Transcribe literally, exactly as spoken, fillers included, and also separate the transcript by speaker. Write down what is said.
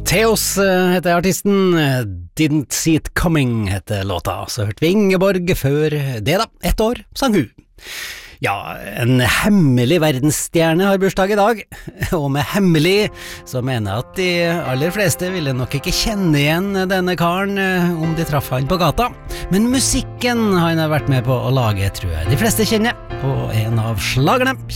Speaker 1: Theos eh, heter artisten, Didn't See It Coming heter låta, så hørte vi Ingeborg før det da, ett år, sang hun. Ja, en hemmelig verdensstjerne har bursdag i dag, og med hemmelig så mener jeg at de aller fleste ville nok ikke kjenne igjen denne karen eh, om de traff han på gata, men musikken han har vært med på å lage tror jeg de fleste kjenner, og en av slagerne